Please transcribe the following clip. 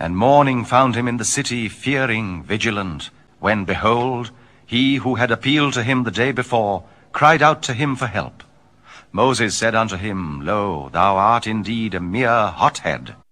And morning found him in the city, fearing, vigilant, when, behold, he who had appealed to him the day before cried out to him for help. Moses said unto him, Lo, thou art indeed a mere hothead,